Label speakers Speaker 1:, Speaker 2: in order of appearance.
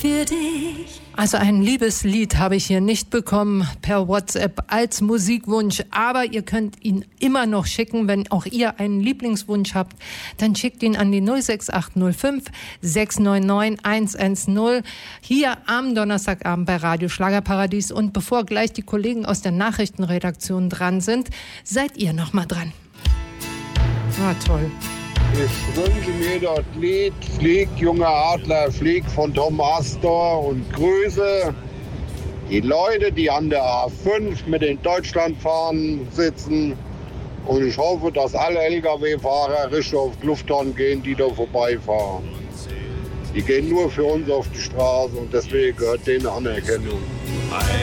Speaker 1: für dich.
Speaker 2: Also ein Liebeslied habe ich hier nicht bekommen per WhatsApp als Musikwunsch, aber ihr könnt ihn immer noch schicken, wenn auch ihr einen Lieblingswunsch habt, dann schickt ihn an die 06805 699 110 hier am Donnerstagabend bei Radio Schlagerparadies. Und bevor gleich die Kollegen aus der Nachrichtenredaktion dran sind, seid ihr noch mal dran. Ah, toll.
Speaker 3: Ich wünsche mir das Lied Flieg, junger Adler, flieg von Tom Astor und grüße die Leute, die an der A5 mit den Deutschlandfahnen sitzen. Und ich hoffe, dass alle Lkw-Fahrer richtig auf die Lufthansa gehen, die da vorbeifahren. Die gehen nur für uns auf die Straße und deswegen gehört denen Anerkennung.